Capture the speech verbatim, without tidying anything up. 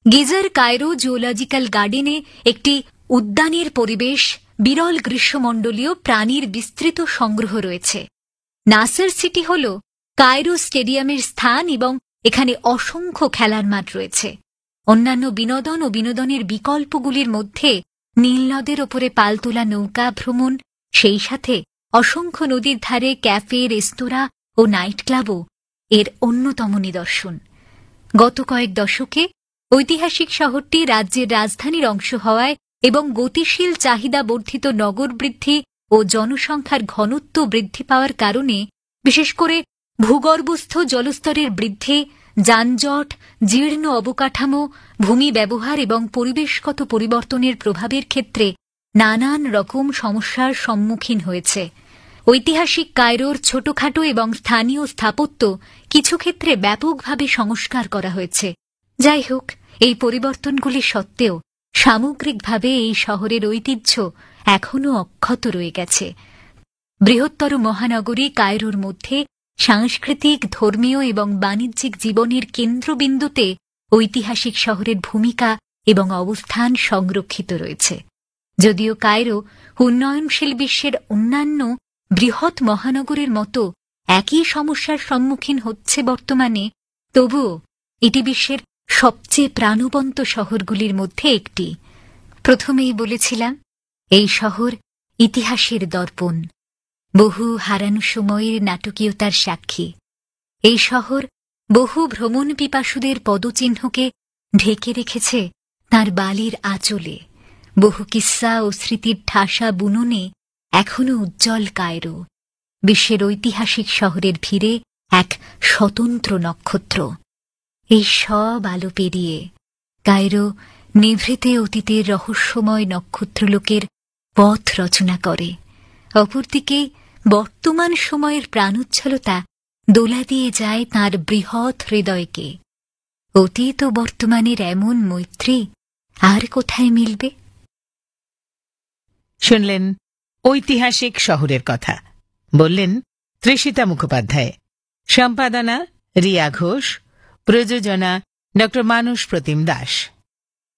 Geyser Cairo zoological গার্ডেনে একটি উদ্যানের পরিবেশ, বিরল গ্রীষ্মমণ্ডলীয় প্রাণীর বিস্তৃত সংগ্রহ রয়েছে। নাসার সিটি হল কায়রো স্টেডিয়ামের স্থান এবং এখানে অসংখ্য খেলার মাঠ রয়েছে। অন্যান্য বিনোদন ও বিনোদনের বিকল্পগুলির মধ্যে নীলনদের ওপরে পালতোলা নৌকা ভ্রমণ, সেই সাথে অসংখ্য নদীর ধারে ক্যাফে, রেস্তোরাঁ ও নাইট ক্লাবও এর অন্যতম নিদর্শন। গত কয়েক দশকে ঐতিহাসিক শহরটি রাজ্যের রাজধানীর অংশ হওয়ায় এবং গতিশীল চাহিদা বর্ধিত নগর বৃদ্ধি ও জনসংখ্যার ঘনত্ব বৃদ্ধি পাওয়ার কারণে, বিশেষ করে ভূগর্ভস্থ জলস্তরের বৃদ্ধি, যানজট, জীর্ণ অবকাঠামো, ভূমি ব্যবহার এবং পরিবেশগত পরিবর্তনের প্রভাবের ক্ষেত্রে নানান রকম সমস্যার সম্মুখীন হয়েছে। ঐতিহাসিক কায়রোর ছোটখাটো এবং স্থানীয় স্থাপত্য কিছু ক্ষেত্রে ব্যাপকভাবে সংস্কার করা হয়েছে। যাই হোক, এই পরিবর্তনগুলি সত্ত্বেও সামগ্রিকভাবে এই শহরের ঐতিহ্য এখনও অক্ষত রয়ে গেছে। বৃহত্তর মহানগরী কায়রোর মধ্যে সাংস্কৃতিক, ধর্মীয় এবং বাণিজ্যিক জীবনের কেন্দ্রবিন্দুতে ঐতিহাসিক শহরের ভূমিকা এবং অবস্থান সংরক্ষিত রয়েছে। যদিও কায়রো উন্নয়নশীল বিশ্বের অন্যান্য বৃহৎ মহানগরের মতো একই সমস্যার সম্মুখীন হচ্ছে বর্তমানে, তবুও এটি বিশ্বের সবচেয়ে প্রাণবন্ত শহরগুলির মধ্যে একটি। প্রথমেই বলেছিলাম, এই শহর ইতিহাসের দর্পণ, বহু হারানো সময়ের নাটকীয়তার সাক্ষী। এই শহর বহু ভ্রমণ পিপাসুদের পদচিহ্নকে ঢেকে রেখেছে তাঁর বালির আঁচলে। বহু কিস্সা ও স্মৃতির ঠাসা বুননে এখনও উজ্জ্বল কায়রো, বিশ্বের ঐতিহাসিক শহরের ভিড়ে এক স্বতন্ত্র নক্ষত্র। এই সব আলো পেরিয়ে কায়রো নিভৃতে অতীতের রহস্যময় নক্ষত্রলোকের পথ রচনা করে। অপরদিকে বর্তমান সময়ের প্রাণোচ্ছলতা দোলা দিয়ে যায় তাঁর বৃহৎ হৃদয়কে। অতীত ও বর্তমানের এমন মৈত্রী আর কোথায় মিলবে? শুনলেন ঐতিহাসিক শহরের কথা, বললেন তৃষিতা মুখোপাধ্যায়। সম্পাদনা রিয়া ঘোষ, প্রযোজনা ডক্টর মানস প্রতিম দাস।